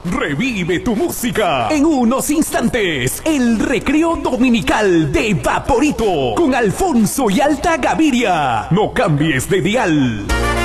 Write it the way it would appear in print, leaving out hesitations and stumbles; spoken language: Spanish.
Revive tu música en unos instantes. El recreo dominical de Vaporito con Alfonso y Alta Gaviria. No cambies de dial.